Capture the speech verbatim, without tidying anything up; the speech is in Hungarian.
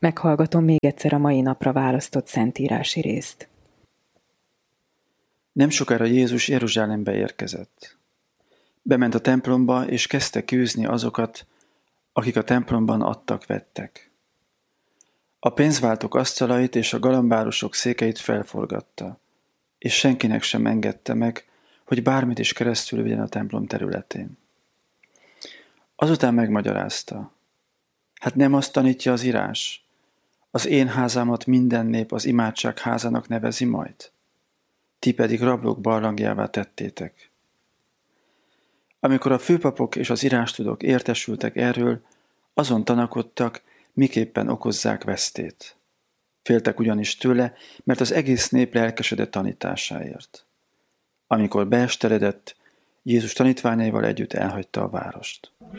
Meghallgatom még egyszer a mai napra választott szentírási részt. Nem sokára Jézus Jeruzsálembe érkezett. Bement a templomba, és kezdte kűzni azokat, akik a templomban adtak-vettek. A pénzváltók asztalait és a galambárosok székeit felforgatta, és senkinek sem engedte meg, hogy bármit is keresztül vigyen a templom területén. Azután megmagyarázta: hát nem azt tanítja az írás, az én házamat minden nép az imádság házának nevezi majd? Ti pedig rablók barlangjává tettétek. Amikor a főpapok és az írástudók értesültek erről, azon tanakodtak, miképpen okozzák vesztét. Féltek ugyanis tőle, mert az egész nép lelkesedett tanításáért. Amikor beesteledett, Jézus tanítványaival együtt elhagyta a várost.